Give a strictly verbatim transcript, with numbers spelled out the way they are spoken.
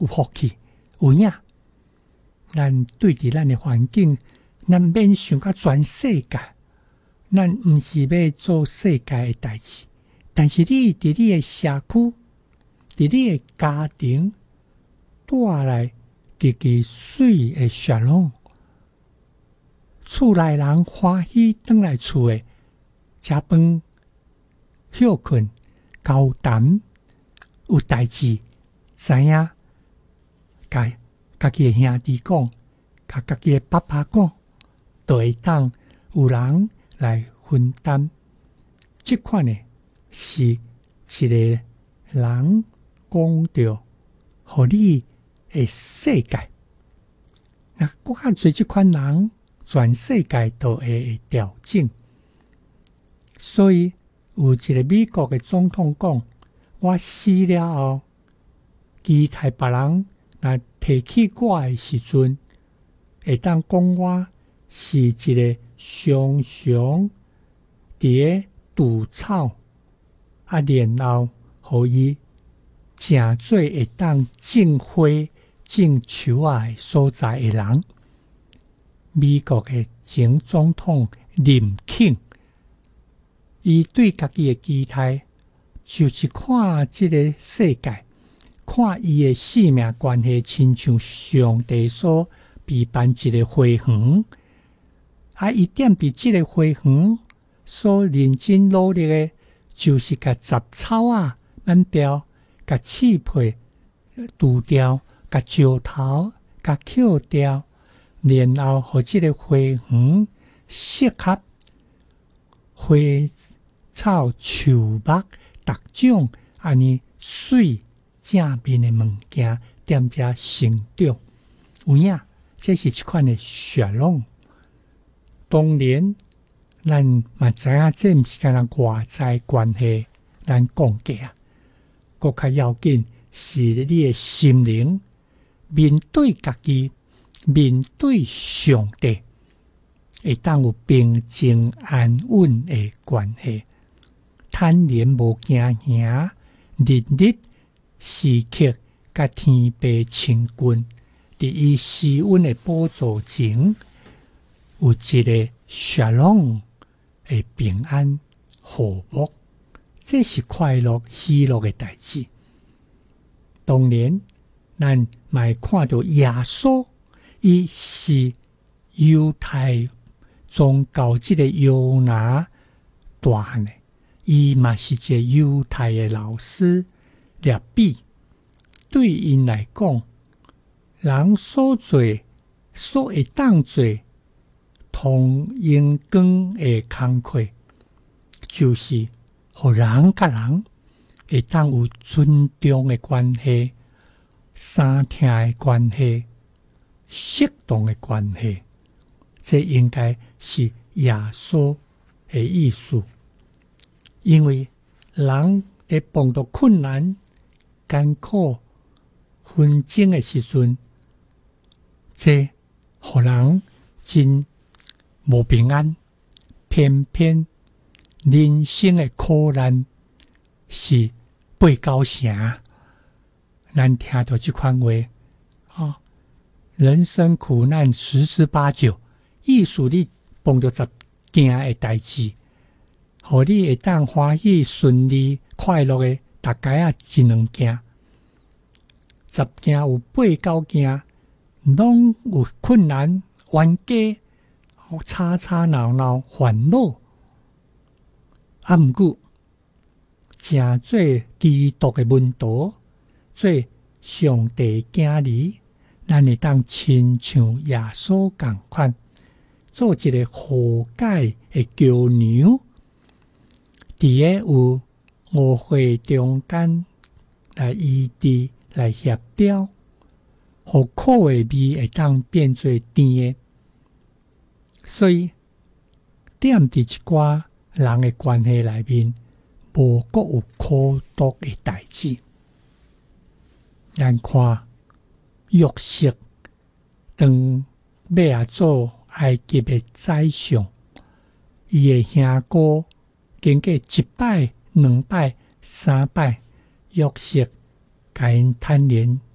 有福气有影。咱对伫咱的环境，咱免想到全世界，咱毋是要做世界的代志，但是你伫你的社区，伫你的家庭带来一支水的血浪，厝内人欢喜返来厝的食饭、休困、交谈，有代志知影，甲家己的兄弟讲，甲家己的爸爸讲，就会当有人来分担。这款的是一个人讲着，互你的世界。那更较侪这款人，全世界都会调整。所以有一个美国的总统讲，我死了后，期待别人若提起我的时阵，会当讲我是一个常常伫个除草，啊，然后互伊正做会当种花、种树啊的所在的人。美国的前总统林肯，伊对家己的期待，就是看这个世界，看伊的生命关系，亲像上帝所备办一个花园，啊，伊踮伫这个花园所认真努力的，就是甲杂草啊挽掉，甲刺皮除掉，甲石头甲捡掉，然后互这个花园适合花草树木逐种安尼水正面的物件踮遮成长。有影，这是一款的血浪。当然，咱嘛知影这毋是干那外在关系，咱讲价，搁较要紧是你的心灵，面对家己，面对上帝，会当有平静安稳的关系。坦然无惊吓，日日时刻甲天父亲近，伫伊施恩的宝座前，有一个血浪的平安和睦，这是快乐喜乐的代志。当然，咱嘛看到耶稣，伊是犹太宗教即个犹拿大汉的。伊嘛是一个犹太的老师，列比对因来讲，人所做所会当做同阳光的工课，就是互人甲人会当有尊重的关系、相听的关系、适当的关系。这应该是耶稣的意思。因为人在碰到困难、艰苦、纷争的时阵，这互人真无平安。偏偏人生的苦难是八九成。咱听到这款话，哦，人生苦难十之八九，意思你碰到十件的代志。互你会当欢喜、顺利、快乐的，大概啊一两件，十件有八九件，拢有困难、冤家、吵吵闹闹、烦恼。啊，毋过，正做基督的门徒，做上帝囝儿，咱会当亲像耶稣共款，做一个和解的桥梁。伫个有误会中间来医治、来协调，互苦的味会当变做甜的。所以，踮伫一寡人的关系内面，无各有苦毒的代志。咱看约瑟当要啊做埃及的宰相，伊的兄哥。经过一摆、两摆、三摆，约瑟甲因坦然